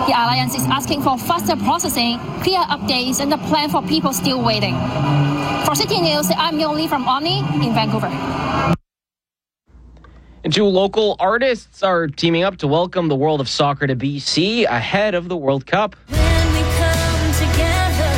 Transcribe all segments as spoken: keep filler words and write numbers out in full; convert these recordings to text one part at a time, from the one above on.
The alliance is asking for faster processing, clear updates, and a plan for people still waiting. For City News, I'm Yo Lee from Omni in Vancouver. And two local artists are teaming up to welcome the world of soccer to B C ahead of the World Cup. When we come together,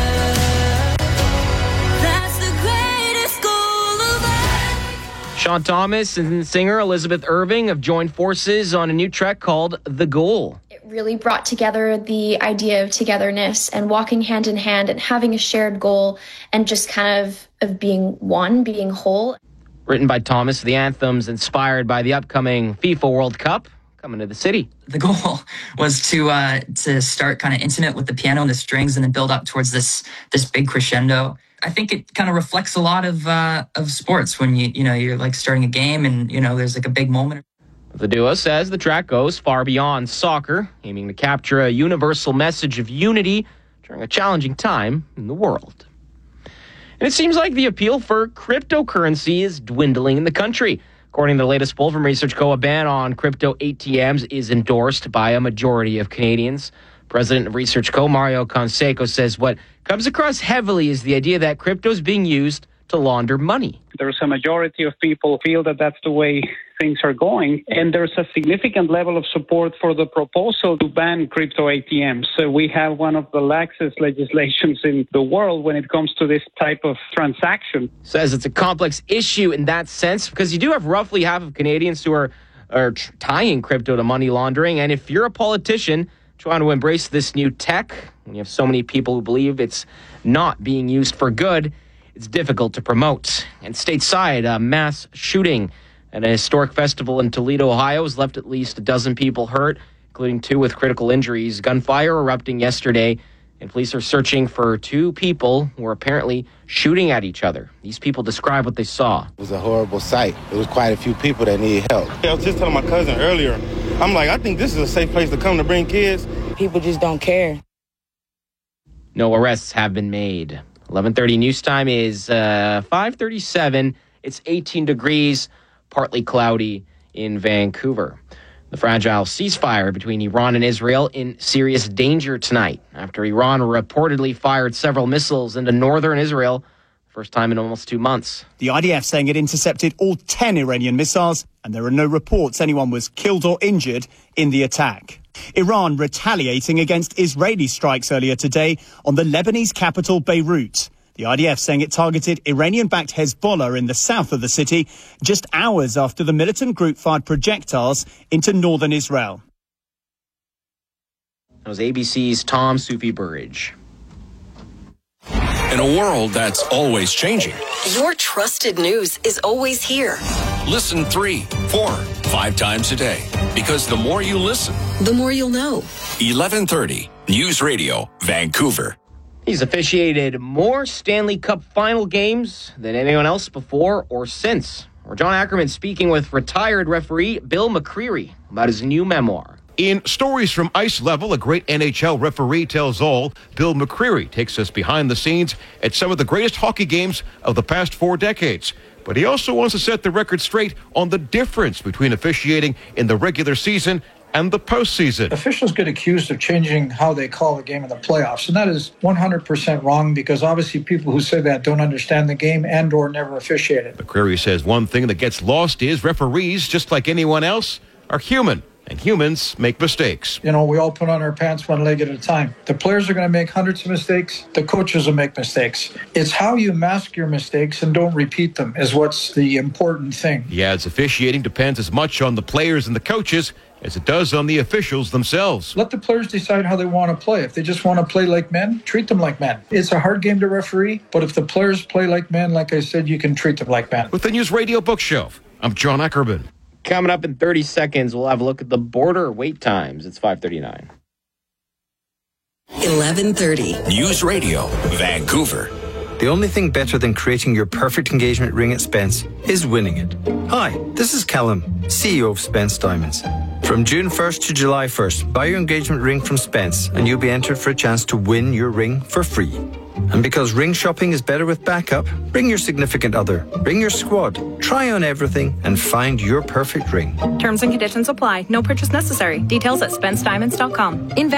that's the greatest goal of all. Sean Thomas and singer Elizabeth Irving have joined forces on a new track called The Goal. It really brought together the idea of togetherness and walking hand in hand and having a shared goal and just kind of, of being one, being whole. Written by Thomas, the anthem's inspired by the upcoming FIFA World Cup coming to the city. The goal was to uh, to start kind of intimate with the piano and the strings and then build up towards this this big crescendo. I think it kind of reflects a lot of uh, of sports when you you know you're like starting a game and you know there's like a big moment. The duo says the track goes far beyond soccer, aiming to capture a universal message of unity during a challenging time in the world. And it seems like the appeal for cryptocurrency is dwindling in the country. According to the latest poll from Research Co, a ban on crypto A T Ms is endorsed by a majority of Canadians. President of Research Co, Mario Canseco, says what comes across heavily is the idea that crypto is being used to launder money. There's a majority of people feel that that's the way things are going, and there's a significant level of support for the proposal to ban crypto A T Ms. So we have one of the laxest legislations in the world when it comes to this type of transaction. Says it's a complex issue in that sense because you do have roughly half of Canadians who are, are tr- tying crypto to money laundering, and if you're a politician trying to embrace this new tech, and you have so many people who believe it's not being used for good, it's difficult to promote. And stateside, a mass shooting at a historic festival in Toledo, Ohio, has left at least a dozen people hurt, including two with critical injuries. Gunfire erupting yesterday, and police are searching for two people who were apparently shooting at each other. These people describe what they saw. It was a horrible sight. There was quite a few people that needed help. I was just telling my cousin earlier, I'm like, I think this is a safe place to come to bring kids. People just don't care. No arrests have been made. eleven thirty news time is uh, five thirty-seven. It's eighteen degrees, partly cloudy in Vancouver. The fragile ceasefire between Iran and Israel in serious danger tonight after Iran reportedly fired several missiles into northern Israel, first time in almost two months. The I D F saying it intercepted all ten Iranian missiles, and there are no reports anyone was killed or injured in the attack. Iran retaliating against Israeli strikes earlier today on the Lebanese capital, Beirut. The I D F saying it targeted Iranian-backed Hezbollah in the south of the city just hours after the militant group fired projectiles into northern Israel. That was A B C's Tom Sufi Burridge. In a world that's always changing, your trusted news is always here. Listen three, four, five times a day. Because the more you listen, the more you'll know. eleven thirty News Radio, Vancouver. He's officiated more Stanley Cup final games than anyone else before or since. Or John Ackerman speaking with retired referee Bill McCreary about his new memoir. In Stories from Ice Level, a great N H L referee tells all, Bill McCreary takes us behind the scenes at some of the greatest hockey games of the past four decades. But he also wants to set the record straight on the difference between officiating in the regular season and the postseason. Officials get accused of changing how they call the game in the playoffs, and that is one hundred percent wrong because obviously people who say that don't understand the game and or never officiated. McCreary says one thing that gets lost is referees, just like anyone else, are human. And humans make mistakes. You know, we all put on our pants one leg at a time. The players are going to make hundreds of mistakes. The coaches will make mistakes. It's how you mask your mistakes and don't repeat them is what's the important thing. He adds officiating depends as much on the players and the coaches as it does on the officials themselves. Let the players decide how they want to play. If they just want to play like men, treat them like men. It's a hard game to referee, but if the players play like men, like I said, you can treat them like men. With the News Radio Bookshelf, I'm John Ackerman. Coming up in thirty seconds, we'll have a look at the border wait times. It's five thirty-nine. eleven thirty News Radio, Vancouver. The only thing better than creating your perfect engagement ring at Spence is winning it. Hi, this is Callum, C E O of Spence Diamonds. From June first to July first, buy your engagement ring from Spence and you'll be entered for a chance to win your ring for free. And because ring shopping is better with backup, bring your significant other, bring your squad, try on everything and find your perfect ring. Terms and conditions apply. No purchase necessary. Details at spence diamonds dot com. In